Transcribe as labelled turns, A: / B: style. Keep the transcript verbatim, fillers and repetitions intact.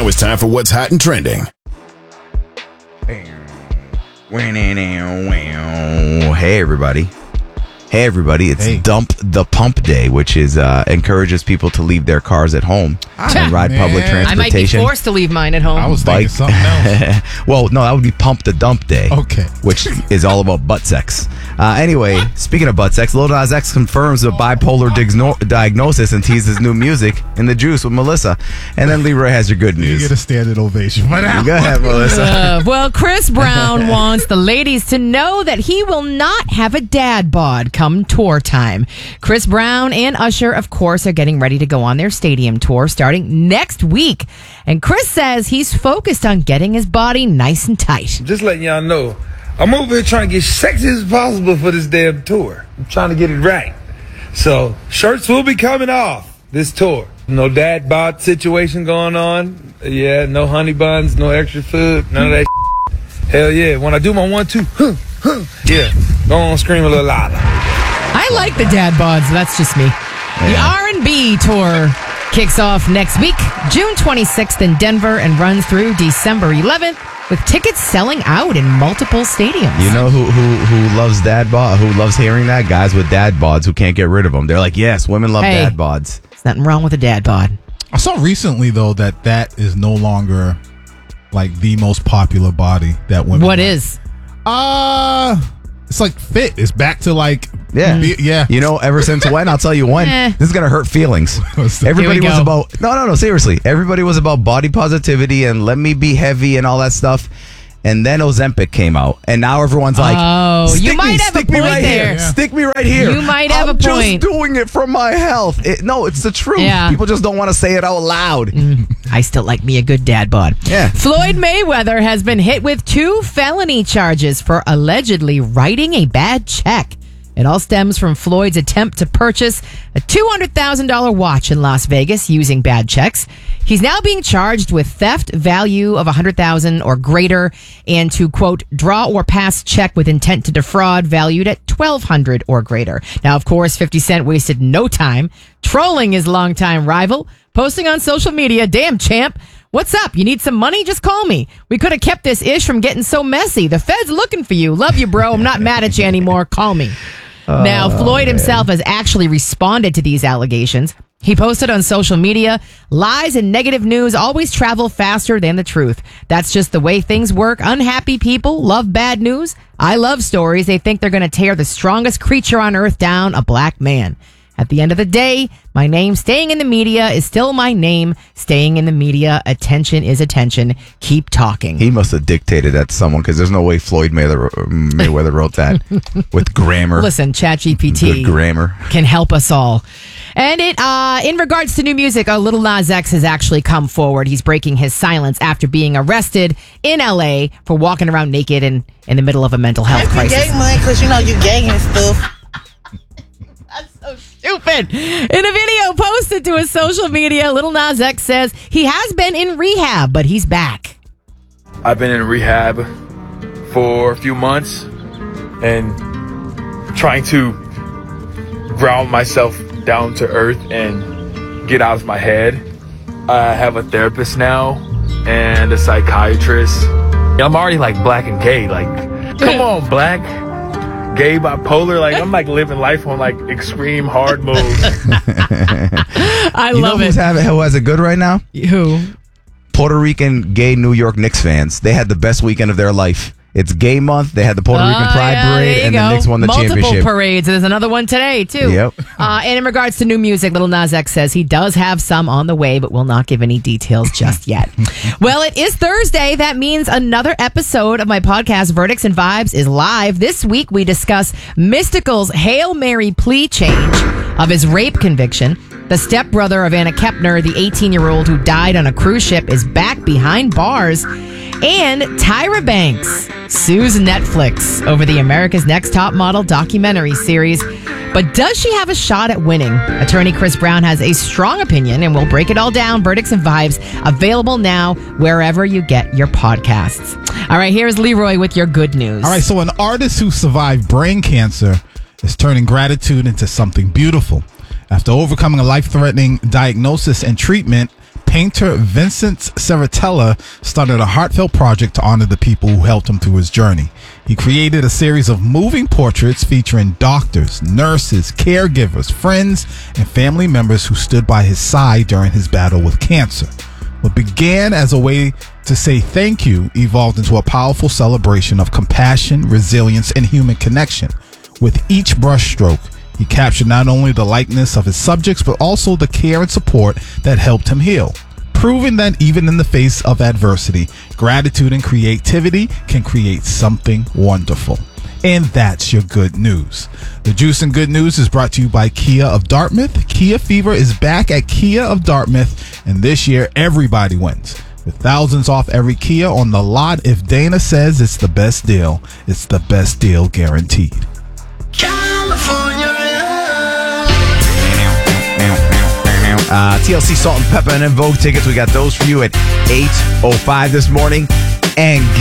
A: Now it's time for what's hot and trending.
B: Hey, everybody. Hey, everybody. It's
C: Hey.
B: Dump the Pump Day, which is uh, encourages people to leave their cars at home and ride
C: man.
B: public
C: I
B: transportation.
D: I might be forced to leave mine at home.
C: I was thinking
B: Bike.
C: something else.
B: Well, no, that would be Pump the Dump Day.
C: Okay.
B: Which is all about butt sex. Uh, anyway, speaking of butt sex, Lil Nas X confirms a bipolar digno- diagnosis and teases new music in the juice with Melissa. And then Leroy has your good
C: You
B: news.
C: get a standard ovation. What else?
B: Go ahead, Melissa.
D: Uh, well, Chris Brown wants the ladies to know that he will not have a dad bod come tour time. Chris Brown and Usher, of course, are getting ready to go on their stadium tour starting next week. And Chris says he's focused on getting his body nice and tight.
E: Just letting y'all know, I'm over here trying to get sexy as possible for this damn tour. I'm trying to get it right. So, shirts will be coming off this tour. No dad bod situation going on. Yeah, no honey buns, no extra food, none of that shit. Hell yeah. When I do my one, two, huh, huh, yeah, go on, scream a little louder.
D: I like the dad bods. That's just me. The R and B tour kicks off next week, June twenty-sixth in Denver, and runs through December eleventh, with tickets selling out in multiple stadiums.
B: You know who who who loves dad bod? Who loves hearing that? Guys with dad bods who can't get rid of them. They're like, yes, women love
D: Hey.
B: dad bods.
D: There's nothing wrong with a dad bod.
C: I saw recently, though, that that is no longer like the most popular body that women
D: What
C: like.
D: is?
C: Uh, it's like fit. It's back to like,
B: Yeah,
C: be- yeah.
B: You know, ever since when? I'll tell you when.
D: Eh.
B: This is gonna hurt feelings. Everybody
D: Here we
B: was
D: go.
B: about no, no, no. Seriously, everybody was about body positivity and let me be heavy and all that stuff. And then Ozempic came out, and now everyone's like,
D: Oh,
B: stick
D: you might
B: me,
D: have a
B: stick me
D: point
B: right
D: there.
B: here.
C: Yeah.
B: Stick me right here.
D: You might have
B: I'm
D: a point.
B: just doing it for my health. It, no, it's the truth.
D: Yeah.
B: People just don't want to say it out loud.
D: I still like me a good dad bod.
B: Yeah.
D: Floyd Mayweather has been hit with two felony charges for allegedly writing a bad check. It all stems from Floyd's attempt to purchase a two hundred thousand dollars watch in Las Vegas using bad checks. He's now being charged with theft value of one hundred thousand dollars or greater and to, quote, draw or pass check with intent to defraud valued at twelve hundred dollars or greater. Now, of course, fifty Cent wasted no time trolling his longtime rival, posting on social media, damn champ, what's up? You need some money? Just call me. We could have kept this ish from getting so messy. The Fed's looking for you. Love you, bro. I'm not mad at you anymore. Call me. Now, Floyd himself has actually responded to these allegations. He posted on social media, lies and negative news always travel faster than the truth. That's just the way things work. Unhappy people love bad news. I love stories. They think they're going to tear the strongest creature on earth down, a black man. At the end of the day, my name staying in the media is still my name staying in the media. Attention is attention. Keep talking.
B: He must have dictated that to someone because there's no way Floyd Mayweather, Mayweather wrote that with grammar.
D: Listen, ChatGPT
B: Good grammar.
D: can help us all. And it, uh, in regards to new music, uh, Lil Nas X has actually come forward. He's breaking his silence after being arrested in L A for walking around naked and in the middle of a mental health
F: If you
D: crisis.
F: gay money, cause you know you gay and stuff.
D: So stupid. In a video posted to his social media, Lil Nas X says he has been in rehab, but he's back.
E: I've been in rehab for a few months and trying to ground myself down to earth and get out of my head. I have a therapist now and a psychiatrist. I'm already like black and gay. Like, come on, black, gay, bipolar. Like, I'm like living life on like extreme hard mode.
D: I
B: You
D: love
B: know who's
D: it.
B: having, who has it good right now?
D: Who?
B: Puerto Rican gay New York Knicks fans. They had the best weekend of their life. It's gay month. They had the Puerto Rican
D: Oh,
B: Pride
D: yeah, there
B: Parade,
D: you
B: and
D: go.
B: the Knicks won the
D: Multiple
B: championship.
D: parades. There's another one today, too.
B: Yep.
D: Uh, and in regards to new music, Lil Nas X says he does have some on the way, but will not give any details just yet. Well, it is Thursday. That means another episode of my podcast, Verdicts and Vibes, is live. This week, we discuss Mystical's Hail Mary plea change of his rape conviction. The stepbrother of Anna Kepner, the eighteen-year-old who died on a cruise ship, is back behind bars. And Tyra Banks sues Netflix over the America's Next Top Model documentary series. But does she have a shot at winning? Attorney Chris Brown has a strong opinion, and we'll break it all down. Verdicts and Vibes, available now wherever you get your podcasts. All right, here's Leroy with your good news.
C: All right, so an artist who survived brain cancer is turning gratitude into something beautiful. After overcoming a life-threatening diagnosis and treatment, painter Vincent Serratella started a heartfelt project to honor the people who helped him through his journey. He created a series of moving portraits featuring doctors, nurses, caregivers, friends, and family members who stood by his side during his battle with cancer. What began as a way to say thank you evolved into a powerful celebration of compassion, resilience, and human connection. With each brushstroke, he captured not only the likeness of his subjects, but also the care and support that helped him heal, proving that even in the face of adversity, gratitude and creativity can create something wonderful. And that's your good news. The Juice and Good News is brought to you by Kia of Dartmouth. Kia Fever is back at Kia of Dartmouth, and this year everybody wins. With thousands off every Kia on the lot, if Dana says it's the best deal, it's the best deal guaranteed.
B: Uh, T L C Salt and Pepper and En Vogue tickets. We got those for you at eight oh five this morning. And